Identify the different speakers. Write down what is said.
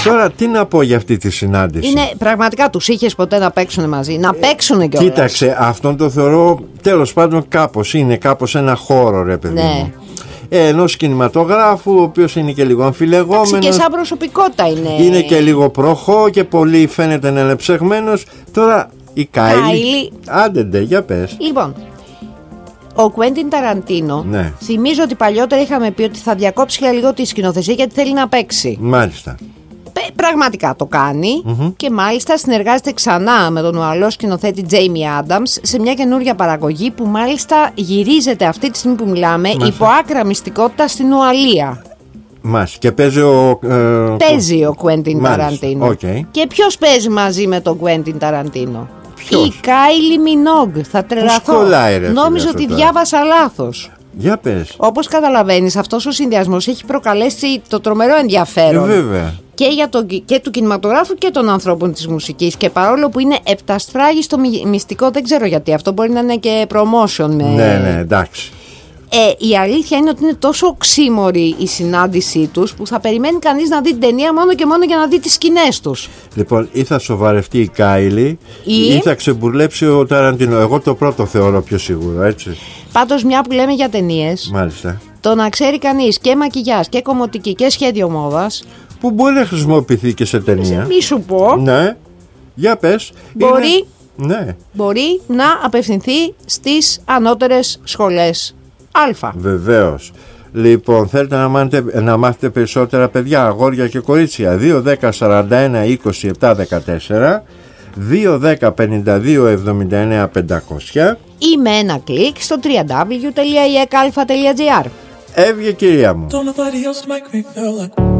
Speaker 1: Τώρα τι να πω για αυτή τη συνάντηση.
Speaker 2: Είναι πραγματικά, τους είχες ποτέ να παίξουν μαζί? Να παίξουν κιόλας.
Speaker 1: Κοίταξε, αυτόν το θεωρώ τέλος πάντων κάπως. Είναι κάπως ένα χώρο, ρε παιδί μου. Ενός κινηματογράφου, ο οποίος είναι και λίγο αμφιλεγόμενος.
Speaker 2: Και σαν προσωπικότητα είναι.
Speaker 1: Είναι και λίγο προχώ και πολύ φαίνεται να είναι ψεγμένος. Τώρα η Κάιλι. Άντε, για πες.
Speaker 2: Λοιπόν, ο Κουέντιν Ταραντίνο, θυμίζω ότι παλιότερα είχαμε πει ότι θα διακόψει για λίγο τη σκηνοθεσία γιατί θέλει να παίξει.
Speaker 1: Μάλιστα.
Speaker 2: Πραγματικά το κάνει και μάλιστα συνεργάζεται ξανά με τον ουαλό σκηνοθέτη Τζέιμι Άνταμς σε μια καινούργια παραγωγή που μάλιστα γυρίζεται αυτή τη στιγμή που μιλάμε υπό άκρα μυστικότητα στην Ουαλία.
Speaker 1: Και παίζει
Speaker 2: ο Κουέντιν Ταραντίνο. Και ποιος παίζει μαζί με τον Κουέντιν Ταραντίνο? Η Κάιλι Μινόγκ. Θα τρελαθώ. Νόμιζα ότι διάβασα λάθος.
Speaker 1: Για πες.
Speaker 2: Όπως καταλαβαίνεις, αυτός ο συνδυασμός έχει προκαλέσει το τρομερό ενδιαφέρον.
Speaker 1: Βέβαια.
Speaker 2: Και του κινηματογράφου και των ανθρώπων της μουσικής. Και παρόλο που είναι επταστράγιστο μυστικό, δεν ξέρω γιατί. Αυτό μπορεί να είναι και promotion.
Speaker 1: Ναι, εντάξει.
Speaker 2: Η αλήθεια είναι ότι είναι τόσο οξύμορη η συνάντησή τους που θα περιμένει κανείς να δει την ταινία μόνο και μόνο για να δει τις σκηνές τους.
Speaker 1: Λοιπόν, ή θα σοβαρευτεί η Κάιλι ή θα ξεμπουρλέψει ο Ταραντίνο. Εγώ το πρώτο θεωρώ πιο σίγουρο, έτσι.
Speaker 2: Πάντως, μια που λέμε για ταινίες,
Speaker 1: μάλιστα,
Speaker 2: το να ξέρει κανείς και μακιγιάζ και κομμωτική και σχέδιο μόδας,
Speaker 1: που μπορεί να χρησιμοποιηθεί και σε ταινία.
Speaker 2: Μη σου πω.
Speaker 1: Ναι, για πες.
Speaker 2: Μπορεί να απευθυνθεί στις ανώτερες σχολές Α.
Speaker 1: Βεβαίως. Λοιπόν, θέλετε να μάθετε περισσότερα, παιδιά, αγόρια και κορίτσια? 2-10-41-27-14, 2-10-52-79-500
Speaker 2: ή με ένα κλικ στο www.ekalfa.gr.
Speaker 1: Έβγε, κυρία μου.